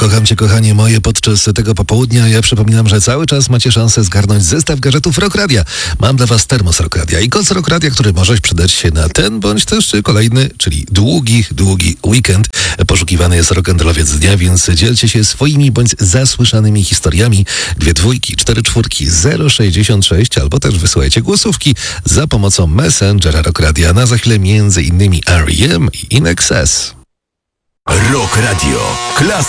Kocham cię, kochanie moje, podczas tego popołudnia. Ja przypominam, że cały czas macie szansę zgarnąć zestaw gadżetów Rock Radia. Mam dla was termos Rock Radia i koc Rock Radia, który może przydać się na ten bądź też kolejny, czyli długi weekend. Poszukiwany jest rock'n'rollowiec dnia, więc dzielcie się swoimi bądź zasłyszanymi historiami. 2 dwójki, 4 czwórki, 066 albo też wysyłajcie głosówki za pomocą Messengera Rock Radia. Na za chwilę m.in. R.E.M. i In Excess. Rock Radio. Klasyka.